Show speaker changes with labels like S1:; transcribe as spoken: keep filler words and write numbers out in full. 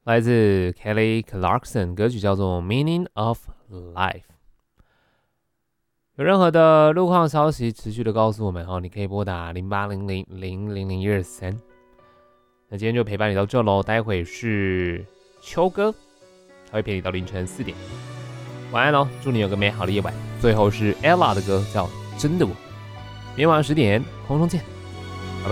S1: 来自 Kelly Clarkson，歌曲叫做《Meaning of Life》。有任何的路况消息，持续的告诉我们哦，你可以拨打零八零零零零零一二三。那今天就陪伴你到这喽，待会是秋歌，他会陪你到凌晨四点。晚安喽，祝你有个美好的夜晚。最后是 Ella 的歌，叫《真的我》。明天晚上十点，空中见。